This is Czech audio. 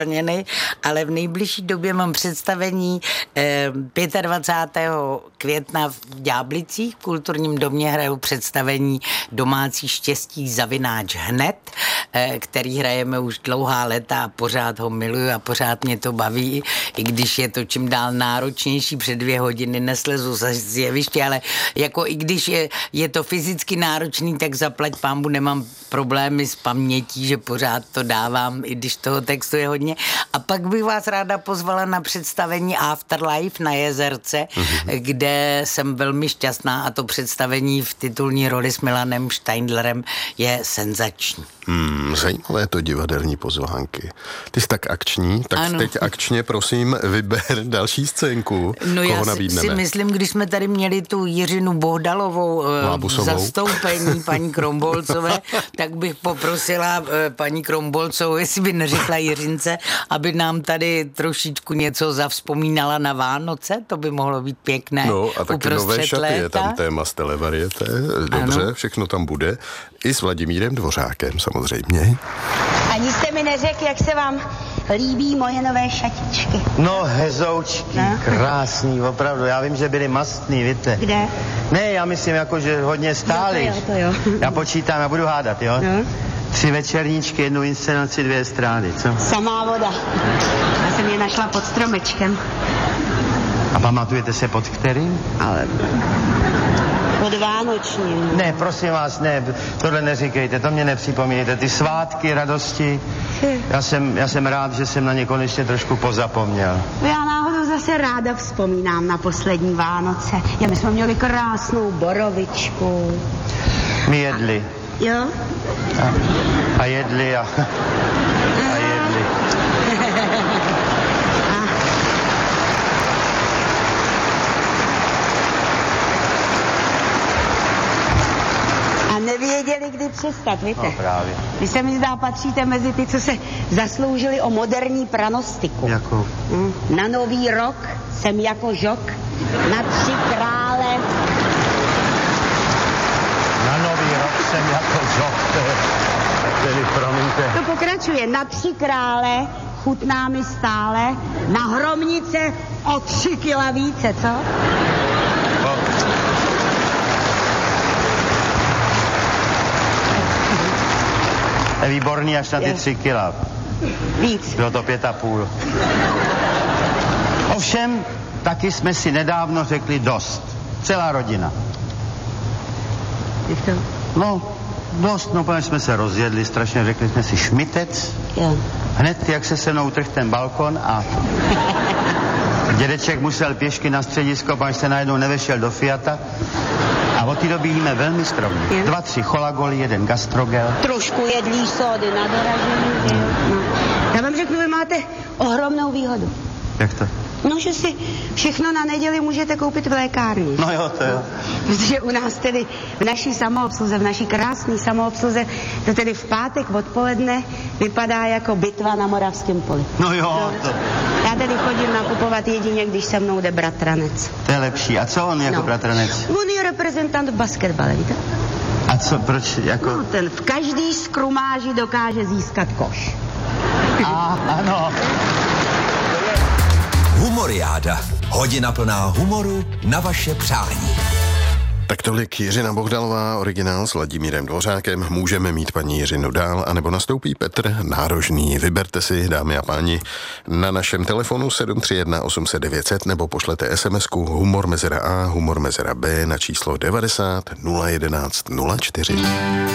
ale v nejbližší době mám představení 25. května v Ďáblicích, v Kulturním domě hraju představení Domácí štěstí zavináč hned, který hrajeme už dlouhá léta a pořád ho miluju a pořád mě to baví, i když je to čím dál náročnější, před 2 hodiny neslezu z jeviště, ale jako i když je to fyzicky náročný, tak zaplať pánbu nemám problémy s pamětí, že pořád to dávám, i když toho textu je hodně. A pak bych vás ráda pozvala na představení Afterlife na Jezerce, kde jsem velmi šťastná a to představení v titulní roli s Milanem Steindlerem je senzační. Zajímavé to divadelní pozvánky. Ty jsi tak akční, tak ano. Teď akčně prosím vyber další scénku. No koho já nabídneme? si myslím, když jsme tady měli tu Jiřinu Bohdalovou v zastoupení paní Krombolcové, tak bych poprosila paní Krombolcovou, jestli by neřekla Jiřince, aby nám tady trošičku něco zavzpomínala na Vánoce, to by mohlo být pěkné. No a taky nové šaty, léta. je tam téma z televarieté, dobře, ano. Všechno tam bude. I s Vladimírem Dvořákem samozřejmě. Ani jste mi neřekl, jak se vám líbí moje nové šatičky. No, hezoučky, no? Krásný, opravdu. Já vím, že byly mastný, víte. Kde? Ne, já myslím, jako, že hodně stály. No to jo. Já počítám, já budu hádat, jo? No. 3 večerníčky, 1 inscenaci, 2 estrády, co? Samá voda. Já jsem je našla pod stromečkem. A pamatujete se pod kterým? Ale pod vánočním. Ne, prosím vás, ne, tohle neříkejte, to mě nepřipomínejte. Ty svátky, radosti, já jsem rád, že jsem na ně konečně trošku pozapomněl. Já náhodou zase ráda vzpomínám na poslední Vánoce. My jsme měli krásnou borovičku. My jedli. Jo? A jedli a jedli. A nevěděli, kdy přestat, víte? No právě. Vy se mi zdá, patříte mezi ty, co se zasloužili o moderní pranostiku. Jakou? Na Nový rok jsem jako žok, na 3 krále. Na Nový rok jsem jako žok, tedy promiňte. To pokračuje. Na 3 krále chutná mi stále, na hromnice o 3 kila více, co? No. Je výborný až na ty 3 kila. Víc. Bylo to 5,5. Ovšem, taky jsme si nedávno řekli dost. Celá rodina. Jak to? No, dost, no protože jsme se rozjedli, strašně řekli jsme si šmitec. Jo. Hned, jak se mnou trhl ten balkon a dědeček musel pěšky na středisko, až se najednou nevešel do Fiata. A od té doby jíme velmi skromně. 2, 3 cholagoly, 1 gastrogel. Trošku jedlí sódy na doražení. No. Já vám řeknu, vy máte ohromnou výhodu. Jak to? No, že si všechno na neděli můžete koupit v lékárně. No jo, to jo. Protože u nás tedy v naší samoobsluze, v naší krásné samoobsluze, to tedy v pátek odpoledne vypadá jako bitva na Moravském poli. No jo, to... Já tedy chodím nakupovat jedině, když se mnou jde bratranec. To je lepší. A co on jako bratranec? On je reprezentant v basketbale, víte? A co, proč jako... No, ten v každý skrumáži dokáže získat koš. Ano. Humoriáda. Hodina plná humoru na vaše přání. Tak tolik Jiřina Bohdalová, originál s Vladimírem Dvořákem. Můžeme mít paní Jiřinu dál, anebo nastoupí Petr Nárožný. Vyberte si, dámy a páni, na našem telefonu 731 800 900 nebo pošlete SMS-ku humor mezera A, humor mezera B na číslo 90 011 04.